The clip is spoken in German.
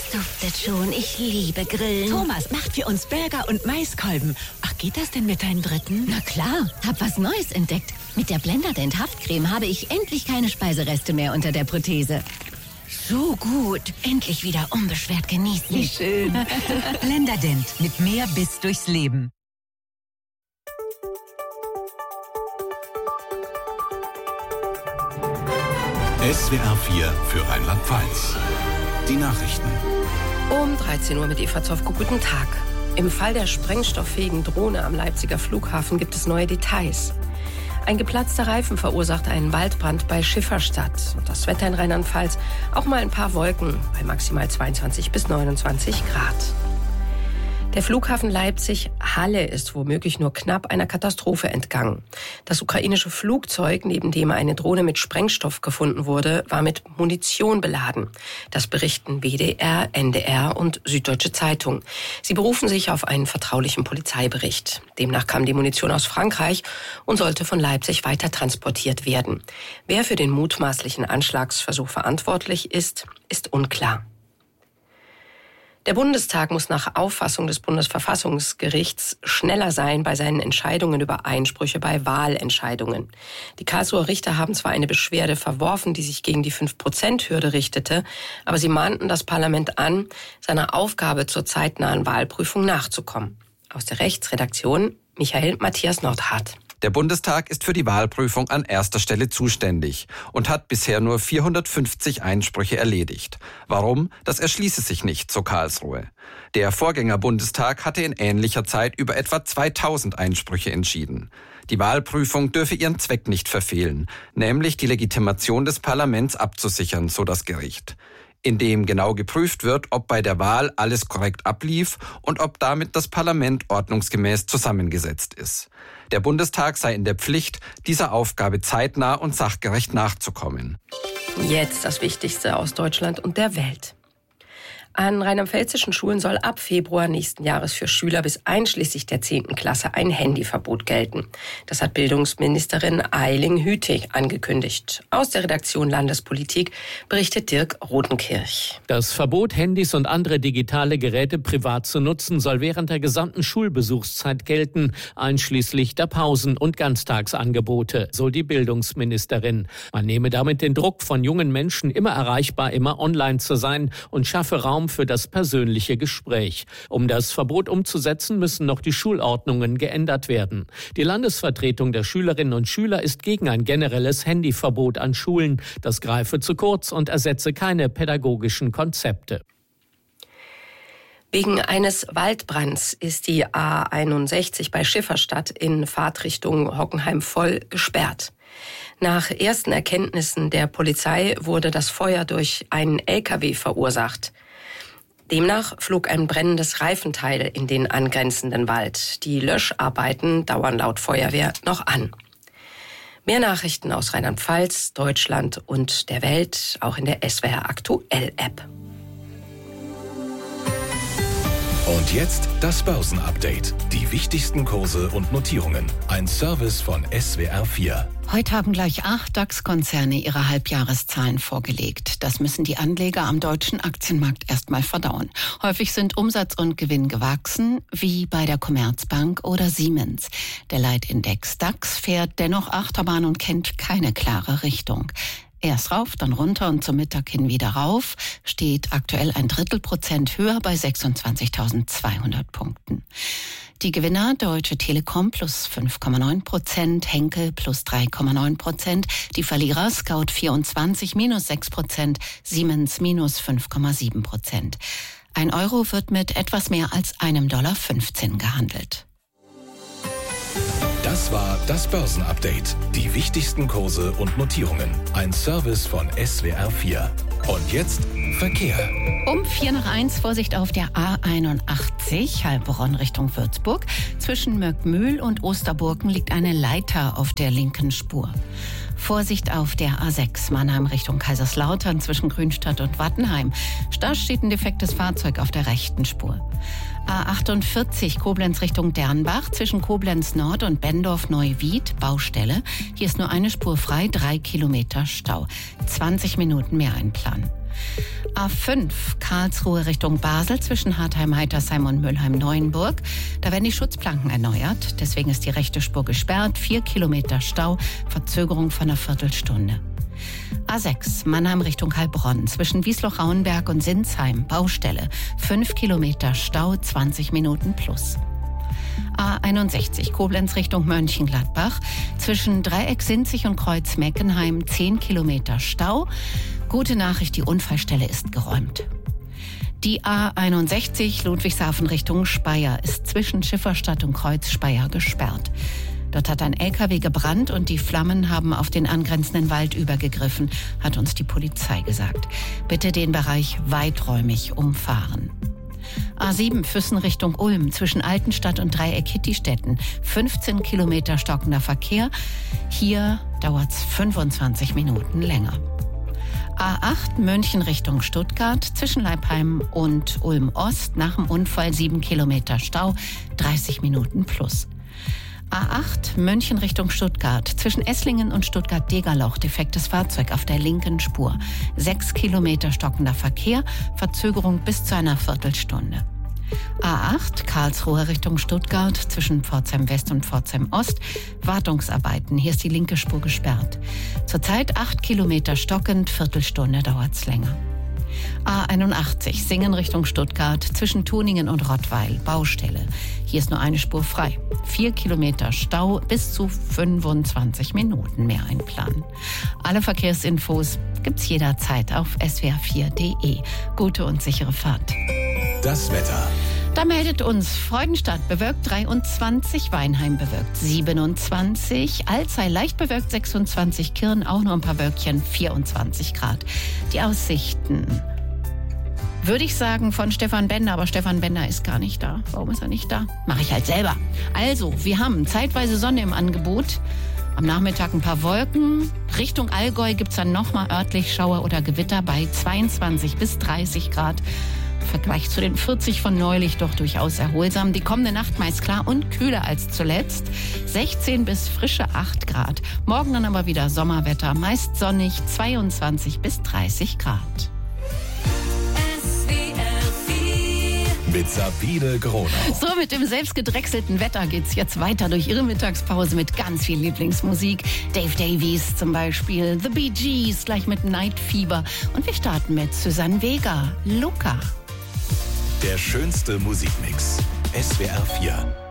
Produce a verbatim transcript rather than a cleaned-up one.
Es duftet schon. Ich liebe Grillen. Thomas, macht für uns Burger und Maiskolben. Ach, geht das denn mit deinem dritten? Na klar, hab was Neues entdeckt. Mit der Blenderdent Haftcreme habe ich endlich keine Speisereste mehr unter der Prothese. So gut. Endlich wieder unbeschwert genießen. Wie schön. Blenderdent. Mit mehr Biss durchs Leben. S W R vier für Rheinland-Pfalz. Die Nachrichten. Um dreizehn Uhr mit Eva Zofko. Guten Tag. Im Fall der sprengstofffähigen Drohne am Leipziger Flughafen gibt es neue Details. Ein geplatzter Reifen verursachte einen Waldbrand bei Schifferstadt. Und das Wetter in Rheinland-Pfalz, auch mal ein paar Wolken bei maximal zweiundzwanzig bis neunundzwanzig Grad. Der Flughafen Leipzig-Halle ist womöglich nur knapp einer Katastrophe entgangen. Das ukrainische Flugzeug, neben dem eine Drohne mit Sprengstoff gefunden wurde, war mit Munition beladen. Das berichten W D R, N D R und Süddeutsche Zeitung. Sie berufen sich auf einen vertraulichen Polizeibericht. Demnach kam die Munition aus Frankreich und sollte von Leipzig weiter transportiert werden. Wer für den mutmaßlichen Anschlagsversuch verantwortlich ist, ist unklar. Der Bundestag muss nach Auffassung des Bundesverfassungsgerichts schneller sein bei seinen Entscheidungen über Einsprüche bei Wahlentscheidungen. Die Karlsruher Richter haben zwar eine Beschwerde verworfen, die sich gegen die fünf Prozent Hürde richtete, aber sie mahnten das Parlament an, seiner Aufgabe zur zeitnahen Wahlprüfung nachzukommen. Aus der Rechtsredaktion Michael Matthias Nordhardt. Der Bundestag ist für die Wahlprüfung an erster Stelle zuständig und hat bisher nur vierhundertfünfzig Einsprüche erledigt. Warum? Das erschließe sich nicht, so Karlsruhe. Der Vorgänger-Bundestag hatte in ähnlicher Zeit über etwa zweitausend Einsprüche entschieden. Die Wahlprüfung dürfe ihren Zweck nicht verfehlen, nämlich die Legitimation des Parlaments abzusichern, so das Gericht. In dem genau geprüft wird, ob bei der Wahl alles korrekt ablief und ob damit das Parlament ordnungsgemäß zusammengesetzt ist. Der Bundestag sei in der Pflicht, dieser Aufgabe zeitnah und sachgerecht nachzukommen. Jetzt das Wichtigste aus Deutschland und der Welt. An rheinland-pfälzischen Schulen soll ab Februar nächsten Jahres für Schüler bis einschließlich der zehnten Klasse ein Handyverbot gelten. Das hat Bildungsministerin Eiling-Hütig angekündigt. Aus der Redaktion Landespolitik berichtet Dirk Rodenkirch. Das Verbot, Handys und andere digitale Geräte privat zu nutzen, soll während der gesamten Schulbesuchszeit gelten, einschließlich der Pausen und Ganztagsangebote, so die Bildungsministerin. Man nehme damit den Druck von jungen Menschen, immer erreichbar, immer online zu sein und schaffe Raum für das persönliche Gespräch. Um das Verbot umzusetzen, müssen noch die Schulordnungen geändert werden. Die Landesvertretung der Schülerinnen und Schüler ist gegen ein generelles Handyverbot an Schulen. Das greife zu kurz und ersetze keine pädagogischen Konzepte. Wegen eines Waldbrands ist die A einundsechzig bei Schifferstadt in Fahrtrichtung Hockenheim voll gesperrt. Nach ersten Erkenntnissen der Polizei wurde das Feuer durch einen L K W verursacht. Demnach flog ein brennendes Reifenteil in den angrenzenden Wald. Die Löscharbeiten dauern laut Feuerwehr noch an. Mehr Nachrichten aus Rheinland-Pfalz, Deutschland und der Welt, auch in der S W R Aktuell App. Und jetzt das Börsenupdate. Die wichtigsten Kurse und Notierungen. Ein Service von S W R vier. Heute haben gleich acht DAX-Konzerne ihre Halbjahreszahlen vorgelegt. Das müssen die Anleger am deutschen Aktienmarkt erstmal verdauen. Häufig sind Umsatz und Gewinn gewachsen, wie bei der Commerzbank oder Siemens. Der Leitindex DAX fährt dennoch Achterbahn und kennt keine klare Richtung. Erst rauf, dann runter und zum Mittag hin wieder rauf, steht aktuell ein Drittel Prozent höher bei sechsundzwanzigtausendzweihundert Punkten. Die Gewinner Deutsche Telekom plus fünf Komma neun Prozent, Henkel plus drei Komma neun Prozent, die Verlierer Scout vierundzwanzig minus sechs Prozent, Siemens minus fünf Komma sieben Prozent. Ein Euro wird mit etwas mehr als einem Dollar fünfzehn gehandelt. Das war das Börsenupdate. Die wichtigsten Kurse und Notierungen. Ein Service von S W R vier. Und jetzt Verkehr. Um vier nach eins Vorsicht auf der A einundachtzig, Heilbronn Richtung Würzburg. Zwischen Möckmühl und Osterburgen liegt eine Leiter auf der linken Spur. Vorsicht auf der A sechs, Mannheim Richtung Kaiserslautern zwischen Grünstadt und Wattenheim. Da steht ein defektes Fahrzeug auf der rechten Spur. A achtundvierzig, Koblenz Richtung Dernbach, zwischen Koblenz Nord und Bendorf-Neuwied, Baustelle. Hier ist nur eine Spur frei, drei Kilometer Stau. zwanzig Minuten mehr einplanen. A fünf Karlsruhe Richtung Basel zwischen Hartheim-Heitersheim und Mülheim-Neuenburg. Da werden die Schutzplanken erneuert. Deswegen ist die rechte Spur gesperrt. Vier Kilometer Stau, Verzögerung von einer Viertelstunde. A sechs Mannheim Richtung Heilbronn zwischen Wiesloch-Rauenberg und Sinsheim. Baustelle. Fünf Kilometer Stau, zwanzig Minuten plus. A einundsechzig Koblenz Richtung Mönchengladbach zwischen Dreieck-Sinzig und Kreuz-Meckenheim. Zehn Kilometer Stau. Gute Nachricht, die Unfallstelle ist geräumt. Die A einundsechzig Ludwigshafen Richtung Speyer ist zwischen Schifferstadt und Kreuz Speyer gesperrt. Dort hat ein L K W gebrannt und die Flammen haben auf den angrenzenden Wald übergegriffen, hat uns die Polizei gesagt. Bitte den Bereich weiträumig umfahren. A sieben Füssen Richtung Ulm zwischen Altenstadt und Dreieck-Hittistetten. fünfzehn Kilometer stockender Verkehr. Hier dauert's fünfundzwanzig Minuten länger. A acht München Richtung Stuttgart zwischen Leipheim und Ulm-Ost nach dem Unfall sieben Kilometer Stau, dreißig Minuten plus. A acht München Richtung Stuttgart zwischen Esslingen und Stuttgart-Degerloch defektes Fahrzeug auf der linken Spur. sechs Kilometer stockender Verkehr, Verzögerung bis zu einer Viertelstunde. A acht Karlsruhe Richtung Stuttgart zwischen Pforzheim West und Pforzheim Ost. Wartungsarbeiten. Hier ist die linke Spur gesperrt. Zurzeit acht Kilometer stockend, Viertelstunde dauert's länger. A einundachtzig Singen Richtung Stuttgart zwischen Tuningen und Rottweil. Baustelle. Hier ist nur eine Spur frei. Vier Kilometer Stau, bis zu fünfundzwanzig Minuten mehr einplanen. Alle Verkehrsinfos gibt's jederzeit auf s w r vier punkt d e. Gute und sichere Fahrt. Das Wetter. Da meldet uns Freudenstadt bewölkt dreiundzwanzig, Weinheim bewölkt siebenundzwanzig, Alzey leicht bewölkt sechsundzwanzig, Kirn auch nur ein paar Wölkchen, vierundzwanzig Grad. Die Aussichten, würde ich sagen, von Stefan Bender, aber Stefan Bender ist gar nicht da. Warum ist er nicht da? Mache ich halt selber. Also, wir haben zeitweise Sonne im Angebot. Am Nachmittag ein paar Wolken. Richtung Allgäu gibt's dann nochmal örtlich Schauer oder Gewitter bei zweiundzwanzig bis dreißig Grad. Im Vergleich zu den vierzig von neulich doch durchaus erholsam. Die kommende Nacht meist klar und kühler als zuletzt. sechzehn bis frische acht Grad. Morgen dann aber wieder Sommerwetter, meist sonnig, zweiundzwanzig bis dreißig Grad. Mit Sabine Gronau. So, mit dem selbstgedrechselten Wetter geht's jetzt weiter durch Ihre Mittagspause mit ganz viel Lieblingsmusik. Dave Davies zum Beispiel, The Bee Gees, gleich mit Night Fever. Und wir starten mit Susanne Vega, Luca. Der schönste Musikmix. S W R vier.